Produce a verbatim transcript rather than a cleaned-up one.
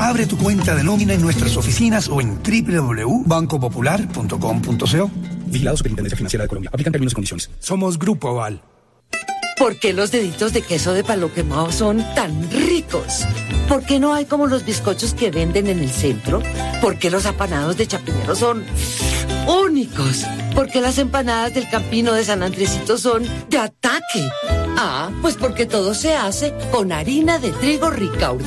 Abre tu cuenta de nómina en nuestras oficinas o en doble u doble u doble u punto banco popular punto com punto co. Vigilado Superintendencia Financiera de Colombia. Aplican términos y condiciones. Somos Grupo Aval. ¿Por qué los deditos de queso de palo quemado son tan ricos? ¿Por qué no hay como los bizcochos que venden en el centro? ¿Por qué los apanados de Chapinero son únicos? ¿Por qué las empanadas del Campino de San Andresito son de ataque? Ah, pues porque todo se hace con harina de trigo Ricaurte.